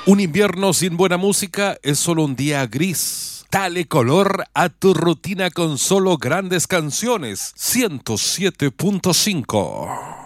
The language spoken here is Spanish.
Un invierno sin buena música es solo un día gris. Dale color a tu rutina con solo grandes canciones. 107.5.